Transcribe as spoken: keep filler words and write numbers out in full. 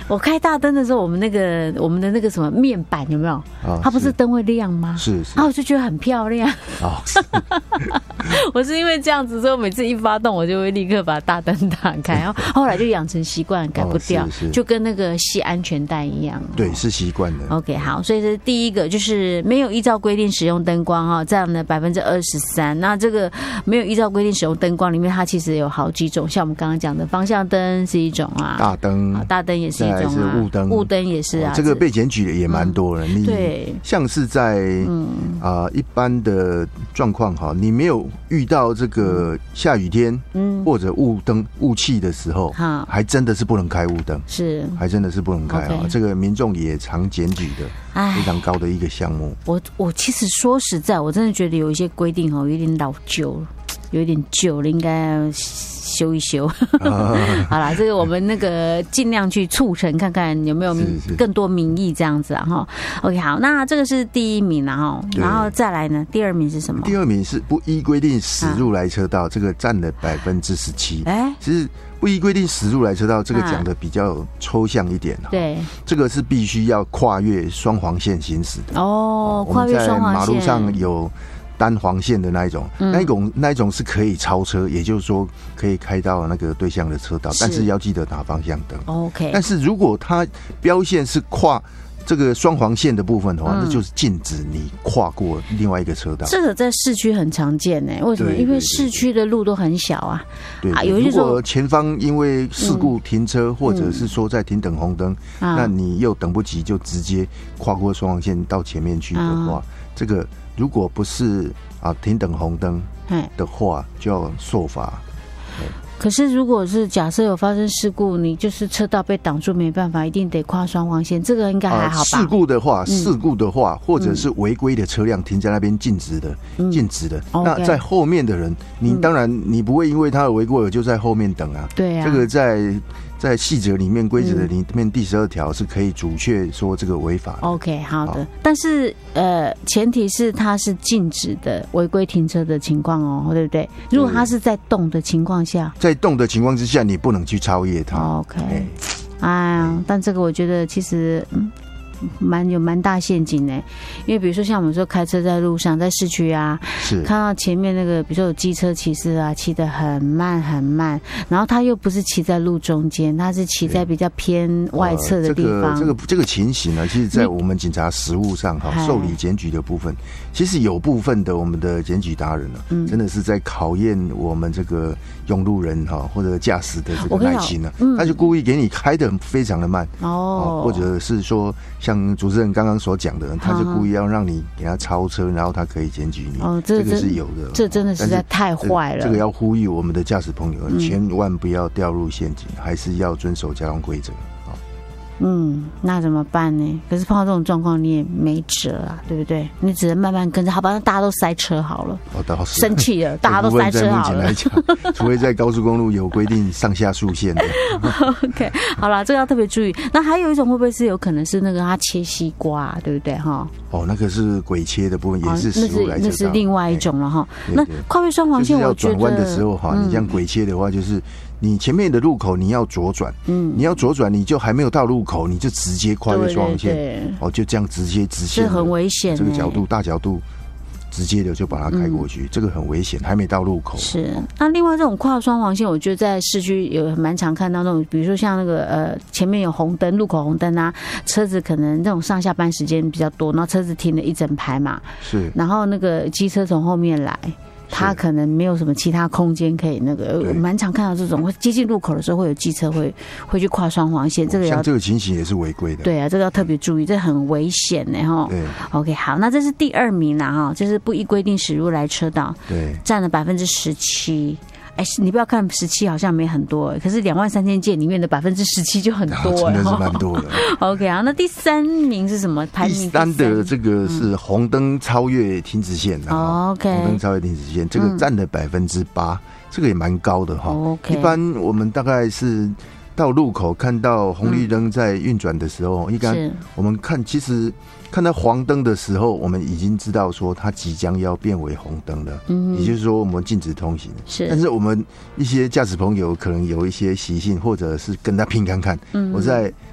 我开大灯的时候，我们那个我们的那个什么面板有没有？哦、它不是灯会亮吗？ 是是。 然后我就觉得很漂亮。 哦， 我是因为这样子，所以我每次一发动，我就会立刻把大灯打开，然后后来就养成习惯，改不掉，哦、是是就跟那个系安全带一样。 对，是习惯的。 OK， 好，所以这是第一个，就是没有依照规定使用灯光哈，占了百分之二十三。那这个没有依照规定使用灯光里面，它其实有好几种，像我们刚刚讲的方向灯是一种啊， 大灯、 啊，大灯也是一种啊， 雾灯， 雾灯也是啊。 哦、这个被检举的也蛮多的，嗯、你对， 像是在嗯啊、呃、一般的状况哈，你没有遇到这个下雨天，嗯，或者雾灯雾气的时候，哈，还真的是不能开雾灯，是，还真的是不能开啊。Okay. 这个民众也常检举的。非常高的一个项目。 我我其实说实在，我真的觉得有一些规定哦，有点老旧了，有点旧了，应该要修一修。好啦，这个我们那个尽量去促成，看看有没有更多民意这样子啊哈。OK， 好，那这个是第一名啦哈，然后再来呢，第二名是什么？ 第二名是不依规定驶入来车道，啊、这个占了百分之十七。哎，其实。不依规定驶入来车道，这个讲的比较抽象一点。对，这个是必须要跨越双黄线行驶的。哦，跨越双黄线。我们在马路上有单黄线的那一种，嗯、那一种那一种是可以超车，也就是说可以开到那个对向的车道，但是要记得打方向灯。OK。但是如果它标线是跨这个双黄线的部分的话，嗯、那就是禁止你跨过另外一个车道。 这个在市区很常见呢，为什么？因为市区的路都很小啊。 对，对，对，啊、如果前方因为事故停车，嗯、或者是说在停等红灯，嗯、那你又等不及，就直接跨过双黄线到前面去的话，嗯、这个如果不是啊停等红灯的话，就要受罚。 可是，如果是假设有发生事故，你就是车道被挡住，没办法，一定得跨双黄线，这个应该还好吧？ 呃、事故的话，嗯、事故的话，或者是违规的车辆停在那边禁止的，嗯、禁止的。嗯、那在后面的人，你当然你不会因为他的违规而就在后面等啊。对啊，这个在。在细则里面规则的里面第十二条是可以阻却说这个违法的。 OK， 好的，好但是呃，前提是它是禁止的违规停车的情况哦，对不对？如果它是在动的情况下， 在动的情况之下，你不能去超越它。OK， 哎呀，但这个我觉得其实嗯。蛮有蛮大陷阱呢，因为比如说像我们说开车在路上，在市区啊，是看到前面那个，比如说有机车骑士啊，骑得很慢很慢，然后他又不是骑在路中间，他是骑在比较偏外侧的地方。 呃、这个这个这个情形呢，其实在我们警察实务上哈，受理检举的部分，其实有部分的我们的检举达人呢，嗯、真的是在考验我们这个用路人哈或者驾驶的这个耐心呢，嗯、他就故意给你开得非常的慢哦，或者是说。像主持人刚刚所讲的，他就故意要让你给他超车，然后他可以检举你。哦，这个是有的， 这真的实在太坏了。 这个要呼吁我们的驾驶朋友，嗯、千万不要掉入陷阱，还是要遵守交通规则。 嗯，那怎么办呢？可是碰到这种状况，你也没辙啊，对不对？你只能慢慢跟着，好吧？那大家都塞车好了。哦，倒是生气了，大家都塞车好了。 来讲，除非在高速公路有规定上下速线的。 OK， 好啦，这个要特别注意。那还有一种会不会是有可能是那个他切西瓜，对不对？哈。 哦，那个是鬼切的部分，也是驶入来车道， 那是另外一种了哈。那跨越双黄线，我觉得要转弯的时候哈，你这样鬼切的话，就是你前面的路口你要左转，嗯，你要左转，你就还没有到路口，你就直接跨越双黄线，哦，就这样直接直线， 这很危险。 这个角度大角度，直接的就把它开过去，嗯、这个很危险，还没到路口。 是。那另外这种跨双黄线，我觉得在市区有蛮常看到那种，比如说像那个呃前面有红灯，路口红灯啊，车子可能那种上下班时间比较多，然后车子停了一整排嘛，是。然后那个机车从后面来。他可能没有什么其他空间可以那个，蛮常看到这种会接近路口的时候，会有机车会会去跨双黄线，这个要像这个情形也是违规的。 对啊，这个要特别注意，这很危险呢哈。对 ，OK， 好，那这是第二名啦哈，就是不依规定驶入来车道，对，占了百分之十七。哎，你不要看十七好像没很多，可是两万三千件里面的百分之十七就很多， 真的是蛮多的。 OK 啊，那第三名是什么？排名第三的这个是红灯超越停止线的。哦 OK， 红灯超越停止线，这个占了百分之八，这个也蛮高的哈。OK， 一般我们大概是到路口看到红绿灯在运转的时候，应该我们看其实。看到黄灯的时候，我们已经知道说它即将要变为红灯了，嗯，也就是说我们禁止通行。是，但是我们一些驾驶朋友可能有一些习性，或者是跟他拼看看，嗯，我在